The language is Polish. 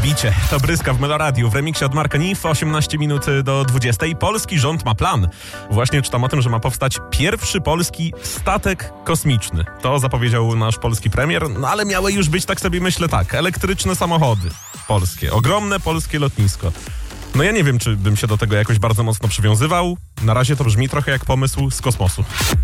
Odbicie. To Bryska w Meloradiu w remiksie od Marka Nif, 18 minut do 20. Polski rząd ma plan. Właśnie czytam o tym, że ma powstać pierwszy polski statek kosmiczny. To zapowiedział nasz polski premier, no ale miały już być, tak sobie myślę, elektryczne samochody polskie. Ogromne polskie lotnisko. No ja nie wiem, czy bym się do tego jakoś bardzo mocno przywiązywał. Na razie to brzmi trochę jak pomysł z kosmosu.